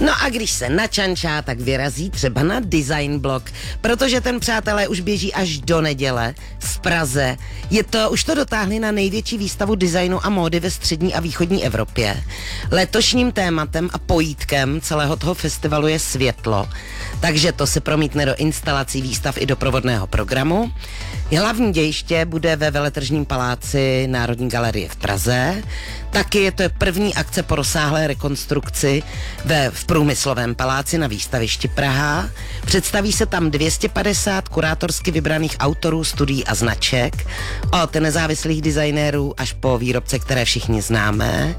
No a když se načančá, tak vyrazí třeba na Design Block, protože ten, přátelé, už běží až do neděle v Praze. Už to dotáhli na největší výstavu designu a módy ve střední a východní Evropě. Letošním tématem a pojítkem celého toho festivalu je světlo, takže to se promítne do instalací, výstav i doprovodného programu. Hlavní dějiště bude ve Veletržním paláci Národní galerie v Praze. Taky je to první akce po rozsáhlé rekonstrukci v Průmyslovém paláci na výstavišti Praha. Představí se tam 250 kurátorsky vybraných autorů, studií a značek, od nezávislých designérů až po výrobce, které všichni známe.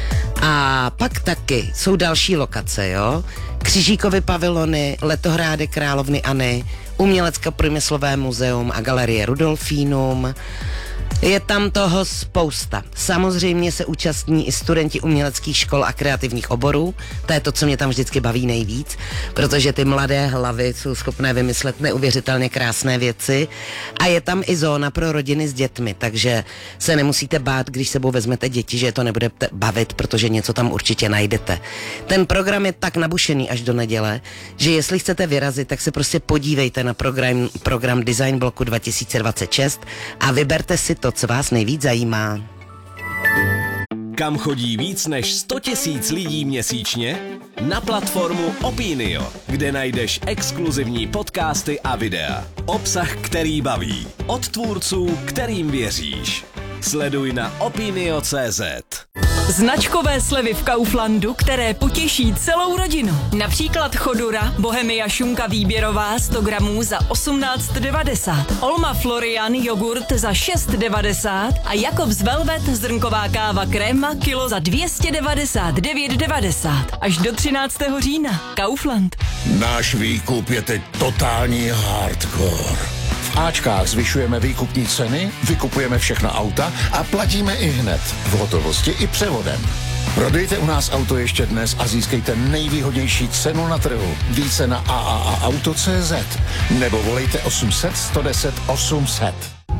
A pak taky jsou další lokace, jo? Křižíkovy pavilony, letohrádek královny Anny, Umělecko-průmyslové muzeum a galerie Rudolfínum. Je tam toho spousta. Samozřejmě se účastní i studenti uměleckých škol a kreativních oborů. To je to, co mě tam vždycky baví nejvíc, protože ty mladé hlavy jsou schopné vymyslet neuvěřitelně krásné věci. A je tam i zóna pro rodiny s dětmi, takže se nemusíte bát, když sebou vezmete děti, že je to nebude bavit, protože něco tam určitě najdete. Ten program je tak nabušený až do neděle, že jestli chcete vyrazit, tak se prostě podívejte na program Design Blocku 2026 a vyberte si to, co vás nejvíc zajímá. Kam chodí víc než 100 000 lidí měsíčně? Na platformu Opinio, kde najdeš exkluzivní podcasty a videa. Obsah, který baví. Od tvůrců, kterým věříš. Sleduj na opinio.cz. Značkové slevy v Kauflandu, které potěší celou rodinu. Například Chodura, Bohemia šunka výběrová 100 gramů za 18,90. Olma Florian jogurt za 6,90 a Jakobs Velvet zrnková káva kréma kilo za 299,90. Až do 13. října. Kaufland. Náš výkup je teď totální hardcore. V Ačkách zvyšujeme výkupní ceny, vykupujeme všechna auta a platíme i hned. V hotovosti i převodem. Prodejte u nás auto ještě dnes a získejte nejvýhodnější cenu na trhu. Více na AAAauto.cz nebo volejte 800 110 800.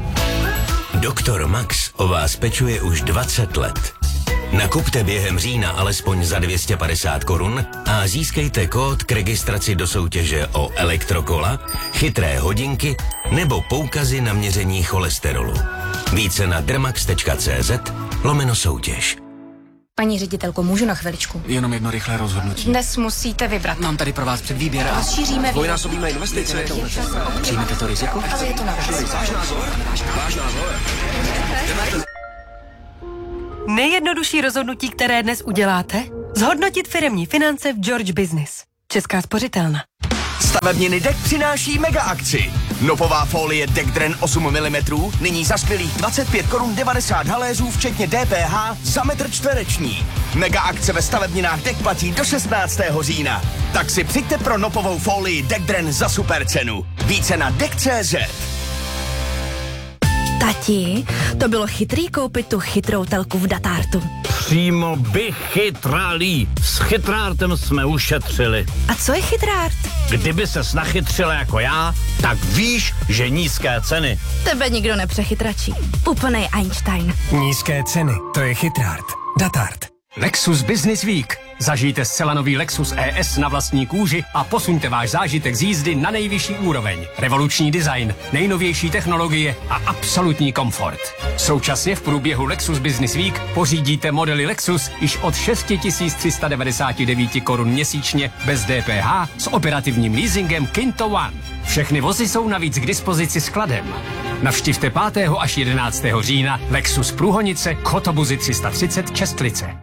Doktor Max o vás pečuje už 20 let. Nakupte během října alespoň za 250 korun a získejte kód k registraci do soutěže o elektrokola, chytré hodinky nebo poukazy na měření cholesterolu. Více na dermax.cz/soutěž. Paní ředitelko, můžu na chviličku? Jenom jedno rychlé rozhodnutí. Dnes musíte vybrat. Mám tady pro vás předvýběr a... Rozšíříme... Dvojnásobíme investice. Přijmete to riziko? Ale je to na vás. Nejjednodušší rozhodnutí, které dnes uděláte? Zhodnotit firemní finance v George Business. Česká spořitelna. Stavebniny DEK přináší mega akci. Nopová folie Dekdren 8 mm nyní za skvělých 25 korun 90 haléřů včetně DPH za metr čtvereční. Mega akce ve stavebninách DEK platí do 16. října. Tak si přijďte pro nopovou folii Dekdren za super cenu. Více na dek.cz. Tati, to bylo chytrý koupit tu chytrou telku v Datartu. Přímo vychytralý. S chytrártem jsme ušetřili. A co je chytrárt? Kdyby ses nachytřila jako já, tak víš, že nízké ceny. Tebe nikdo nepřechytračí. Úplnej Einstein. Nízké ceny, to je chytrárt. Datart. Lexus Business Week. Zažijte zcela nový Lexus ES na vlastní kůži a posuňte váš zážitek z jízdy na nejvyšší úroveň. Revoluční design, nejnovější technologie a absolutní komfort. Současně v průběhu Lexus Business Week pořídíte modely Lexus již od 6 399 korun měsíčně bez DPH s operativním leasingem Kinto One. Všechny vozy jsou navíc k dispozici skladem. Navštivte 5. až 11. října Lexus Průhonice k Chotobuzi 330 Čestlice.